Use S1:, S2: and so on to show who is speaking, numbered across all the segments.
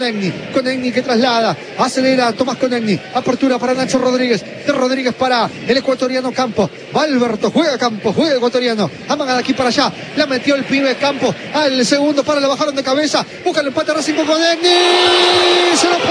S1: Conegni que traslada, acelera Tomás Conegni, apertura para Nacho Rodríguez, de Rodríguez para el ecuatoriano Campos, va Alberto, juega Campos, juega ecuatoriano, amaga de aquí para allá, la metió el pibe Campos, al segundo para, la bajaron de cabeza, busca el empate Racing con Conegni, se lo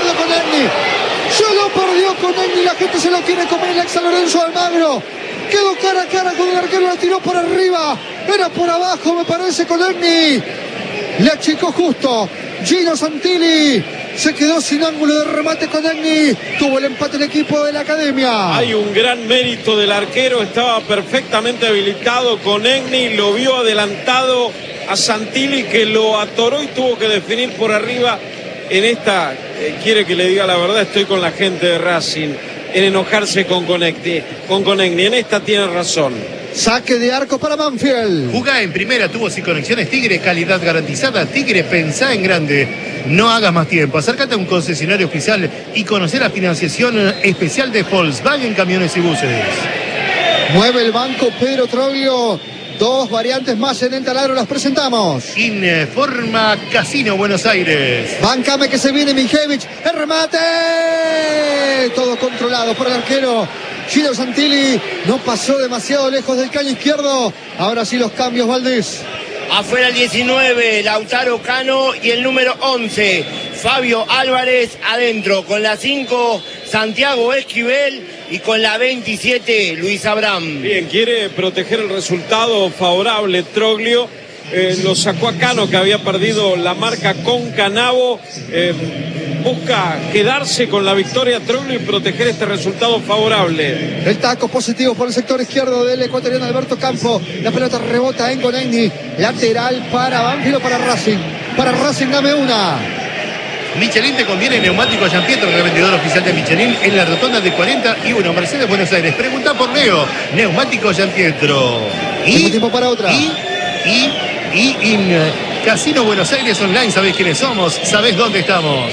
S1: perdió Conegni, la gente se lo quiere comer, el ex San Lorenzo Almagro, quedó cara a cara con el arquero, la tiró por arriba, era por abajo me parece Conegni, le achicó justo. Gino Santilli se quedó sin ángulo de remate. Conegni tuvo el empate el equipo de la academia.
S2: Hay un gran mérito del arquero, estaba perfectamente habilitado. Conegni lo vio adelantado a Santilli, que lo atoró y tuvo que definir por arriba. En esta, quiere que le diga la verdad, estoy con la gente de Racing en enojarse con Conegni. En esta tiene razón.
S1: Saque de arco para Banfield.
S3: Jugá en primera, tuvo sin conexiones Tigre, calidad garantizada. Tigre, pensá en grande. No hagas más tiempo. Acércate a un concesionario oficial y conocer la financiación especial de Volkswagen Camiones y Buses.
S1: Mueve el banco Pedro Troglio. Dos variantes más en el taladro, las presentamos.
S3: Informa Casino Buenos Aires.
S1: Bancame que se viene Mijevich. El remate. Todo controlado por el arquero Gino Santilli. No pasó demasiado lejos del caño izquierdo. Ahora sí los cambios, Valdés.
S4: Afuera el 19, Lautaro Cano, y el número 11, Fabio Álvarez. Adentro con la 5, Santiago Esquivel, y con la 27, Luis Abraham.
S2: Bien, quiere proteger el resultado favorable Troglio. Lo sacó a Cano, que había perdido la marca con Canavo. Busca quedarse con la victoria Troglio y proteger este resultado favorable.
S1: El taco positivo por el sector izquierdo del ecuatoriano Alberto Campo. La pelota rebota en Conegni. Lateral para Banfield o para Racing. Para Racing, dame una.
S3: Michelin te conviene, neumático Gianpietro, revendedor oficial de Michelin en la rotonda de 41, Mercedes, Buenos Aires. Pregunta por Leo, neumático Gianpietro.
S1: Y tiempo para otra.
S3: Y en Casino Buenos Aires Online, ¿sabés quiénes somos? ¿Sabés dónde estamos?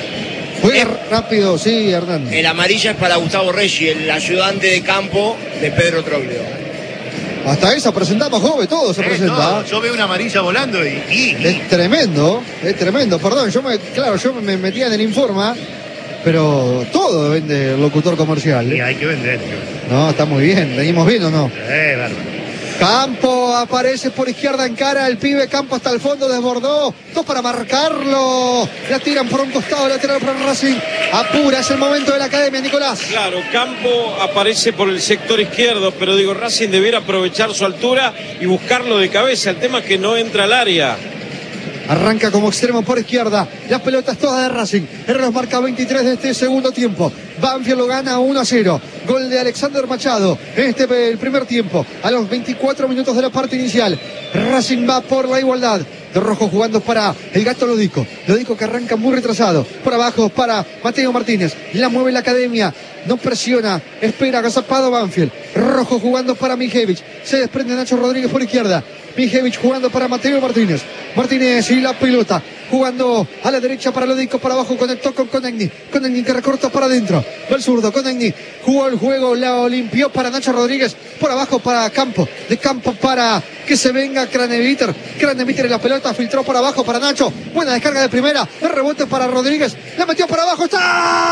S1: Juega rápido, sí, Hernán.
S4: El amarilla es para Gustavo Reggi, el ayudante de campo de Pedro Troglio.
S1: Hasta esa presentamos, joven, todo se presenta.
S3: No, yo veo una amarilla volando
S1: Es tremendo, perdón, yo me metía en el Informa, pero todo vende el locutor comercial.
S3: Y hay que vender.
S1: No, está muy bien, venimos bien o no.
S3: Bárbaro.
S1: Campo aparece por izquierda en cara, el pibe Campo hasta el fondo, desbordó, dos para marcarlo, la tiran por un costado, lateral para Racing, apura, es el momento de la academia, Nicolás.
S2: Claro, Campo aparece por el sector izquierdo, pero digo, Racing debiera aprovechar su altura y buscarlo de cabeza, el tema es que no entra al área.
S1: Arranca como extremo por izquierda. Las pelotas todas de Racing. Herreros marca 23 de este segundo tiempo. Banfield lo gana 1-0. Gol de Alexander Machado en el primer tiempo. A los 24 minutos de la parte inicial. Racing va por la igualdad. De rojo jugando para el Gato Lodico. Lodico que arranca muy retrasado. Por abajo para Mateo Martínez. La mueve la academia. No presiona. Espera agazapado Banfield. Rojo jugando para Mijevich. Se desprende Nacho Rodríguez por izquierda. Mijevich jugando para Mateo Martínez. Martínez y la pelota. Jugando a la derecha para Lodico. Para abajo conectó con Conegni. Conegni que recorta para adentro. Va el zurdo. Conegni jugó el juego. La limpió para Nacho Rodríguez. Por abajo para Campo. De Campo para que se venga Craneviter. Craneviter en la pelota. Filtró por abajo para Nacho. Buena descarga de primera. El rebote para Rodríguez. La metió por abajo. ¡Está!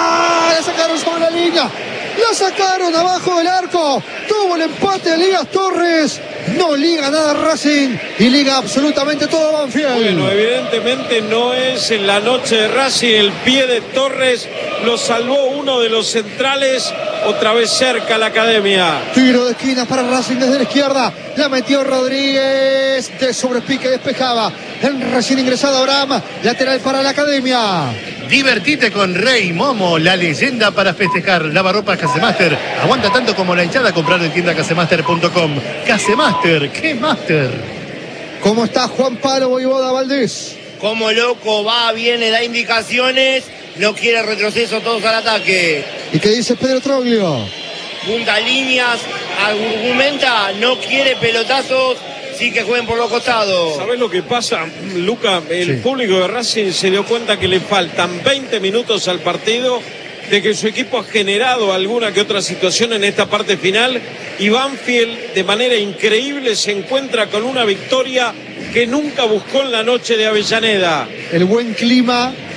S1: La sacaron sobre la línea. La sacaron abajo del arco. Tuvo el empate de Elías Torres. No liga nada Racing y liga absolutamente todo Banfield.
S2: Bueno, evidentemente no es en la noche de Racing. El pie de Torres lo salvó uno de los centrales. Otra vez cerca la academia.
S1: Tiro de esquina para Racing desde la izquierda. La metió Rodríguez. De sobrepique despejaba. El recién ingresado Abraham. Lateral para la academia.
S3: Divertite con Rey Momo, la leyenda para festejar. Lavarropas Casemaster. Aguanta tanto como la hinchada. Comprar en tienda casemaster.com. Casemaster, ¿qué master?
S1: ¿Cómo está Juan Pablo Voivoda Valdés?
S4: Como loco, va, viene, da indicaciones. No quiere retroceso, todos al ataque.
S1: ¿Y qué dice Pedro Troglio?
S4: Punta líneas, argumenta, no quiere pelotazos. Sí, que jueguen por los costados.
S2: ¿Sabés lo que pasa, Luca? El público de Racing se dio cuenta que le faltan 20 minutos al partido, de que su equipo ha generado alguna que otra situación en esta parte final, y Banfield de manera increíble se encuentra con una victoria que nunca buscó en la noche de Avellaneda.
S1: El buen clima